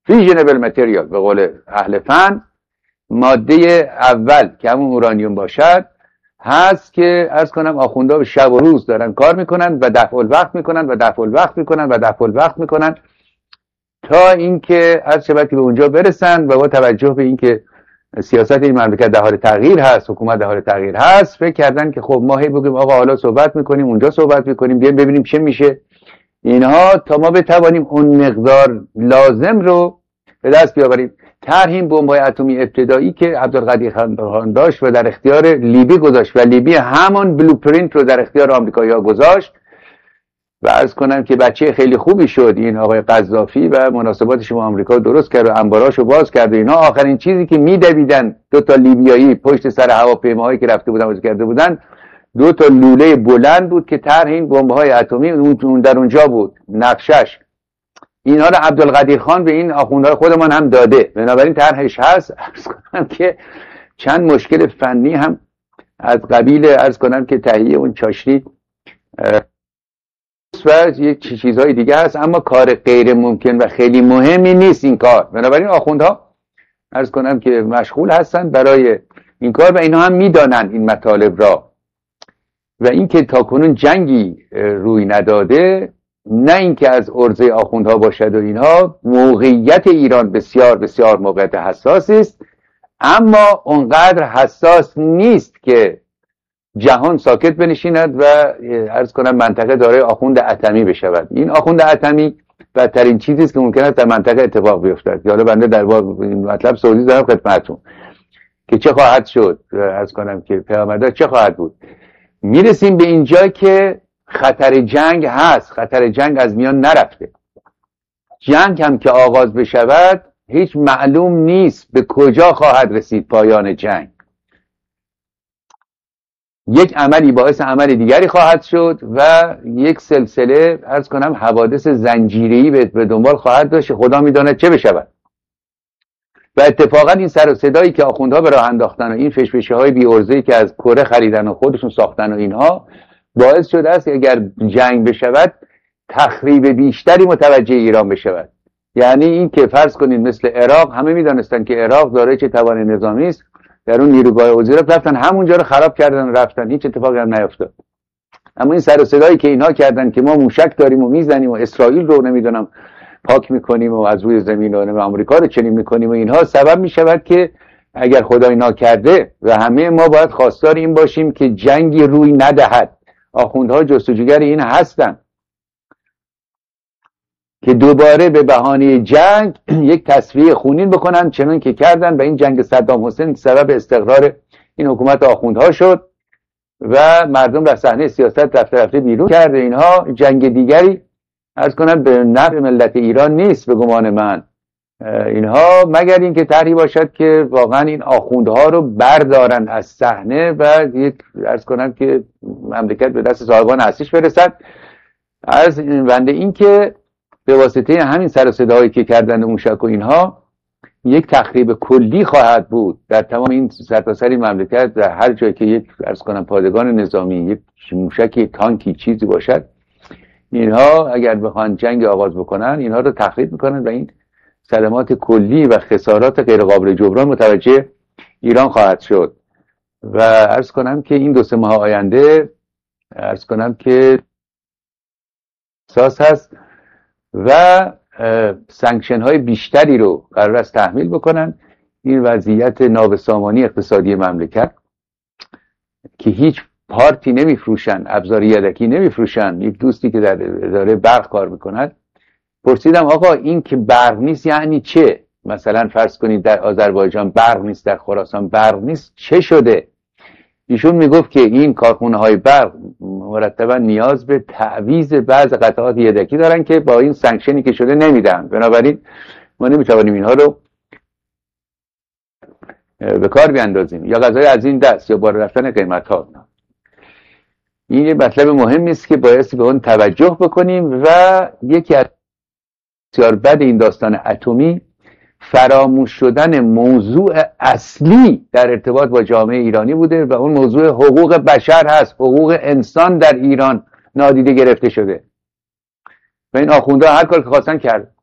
فیژنبل متریال به قول اهل فن، ماده اول که همون اورانیوم باشد هست که عرض کنم آخوندا به شب و روز دارن کار میکنن و دفع الوقت میکنن و دفع الوقت میکنن و دفع الوقت میکنن تا اینکه عرض شود که به اونجا برسن و با توجه به اینکه سیاست این مملکت در حال تغییر هست، حکومت در حال تغییر هست، فکر کردن که خب ما هی بگیم آقا حالا صحبت میکنیم اونجا صحبت میکنیم بیایم ببینیم چه میشه اینها تا ما بتوانیم اون مقدار لازم رو به دست بیاوریم. طرح بمب‌های اتمی ابتدایی که عبدالقادر خان داشت و در اختیار لیبی گذاشت و لیبی همان بلوپرینت رو در اختیار آمریکایی‌ها گذاشت و عرض کنم که بچه خیلی خوبی شد این آقای قذافی و مناسباتش با آمریکا درست کرد و انباراشو باز کرد و اینا. آخرین چیزی که میدویدن دو تا لیبیایی پشت سر هواپیماهایی که رفته بودن واسه کرده بودن دو تا لوله بلند بود که طرح این بمب‌های اتمی اون در اونجا بود، نقشش. اینها رو عبدالقادر خان به این آخوندهای خودمان هم داده، بنابراین طرحش هست. عرض کنم که چند مشکل فنی هم از قبیل عرض کنم که تهیه اون چاشنی و یک چیزهای دیگه هست، اما کار غیر ممکن و خیلی مهمی نیست این کار. بنابراین آخوندها عرض کنم که مشغول هستن برای این کار و اینها هم میدانن این مطالب را و اینکه تاکنون جنگی روی نداده، نه اینکه از عرضه آخوندها باشد و اینها. موقعیت ایران بسیار بسیار موقعیت حساسی است، اما اونقدر حساس نیست که جهان ساکت بنشیند و عرض کنم منطقه دارای آخوند اتمی بشود. این آخوند اتمی بدترین چیزی است که ممکن است در منطقه اتفاق بیفتد. حالا بنده در این مطلب سوزی دارم خدمتتون که چه خواهد شد، عرض کنم که پیامدها چه خواهد بود. میرسیم به اینجا که خطر جنگ هست، خطر جنگ از میان نرفته. جنگ هم که آغاز بشود هیچ معلوم نیست به کجا خواهد رسید پایان جنگ. یک عملی باعث عمل دیگری خواهد شد و یک سلسله عرض کنم حوادث زنجیره‌ای به دنبال خواهد داشت، خدا میداند چه بشود. و اتفاقا این سر و صدایی که آخوندها به راه انداختن و این فشفشه‌های بی ارزه‌ای که از کره خریدن و خودشون ساختن و اینها باعث شده است که اگر جنگ بشود تخریب بیشتری متوجه ایران بشود. یعنی این که فرض کنید مثل عراق، همه میدانستن که عراق دارای چه توان نظامی است، در اون نیروگاه اوزیرا رفتن همونجا رو خراب کردن و رفتن، هیچ اتفاقی هم نیفتاد. اما این سر و صدایی که اینها کردن که ما موشک داریم و میزنیم و اسرائیل رو نمیدونم پاک میکنیم و از روی زمین و آمریکا رو چنین میکنیم و اینها، سبب میشود که اگر خدای ناکرده و همه ما باید خواستار این باشیم که جنگی روی ندهد. آخوندها جستجوگر این هستن که دوباره به بهانه جنگ یک تصفیه خونین بکنن، چنان که کردن و این جنگ صدام حسین سبب استقرار این حکومت آخوندها شد و مردم در صحنه سیاست رفته بیرون کرده. اینها جنگ دیگری عرض کنم به نفع ملت ایران نیست به گمان من. اینها مگر اینکه طرحی باشد که واقعا این آخوندها رو بردارن از صحنه و یک عرض کنم که مملکت به دست صاحبان اصلیش برسد. از بنده این که به واسطه همین سر و صداهایی که کردن موشک و اینها یک تخریب کلی خواهد بود در تمام این سرتاسر مملکت. در هر جایی که یک عرض کنم پادگان نظامی، یک موشکی، تانکی چیزی باشد، اینها اگر بخوان جنگ آغاز بکنن اینها رو تخریب میکنن و این صدمات کلی و خسارات غیر قابل جبران متوجه ایران خواهد شد. و عرض کنم که این 2-3 ماه آینده عرض کنم که اساس هست و سانکشن های بیشتری رو قرار است تحمیل بکنن. این وضعیت نابسامانی اقتصادی مملکت که هیچ پارتی نمیفروشن، ابزار یدکی نمیفروشن. یک دوستی که در اداره برق کار میکند پرسیدم آقا این که برق نیست یعنی چه؟ مثلا فرض کنید در آذربایجان برق نیست، در خراسان برق نیست، چه شده؟ ایشون میگفت که این کارخونه های برق مرتبا نیاز به تعویض بعض قطعات یدکی دارن که با این سانکشنی که شده نمیدن. بنابراین ما نمیتوانیم اینها رو به کار بیاندازیم، یا غذای از این دست یا بالا رفتن قیمت ها. این یه مطلب مهمی است که باید به اون توجه بکنیم. و یکی از بسیار بد این داستان اتمی فراموش شدن موضوع اصلی در ارتباط با جامعه ایرانی بوده و اون موضوع حقوق بشر هست. حقوق انسان در ایران نادیده گرفته شده و این آخوندها هر کار که خواستن کرد.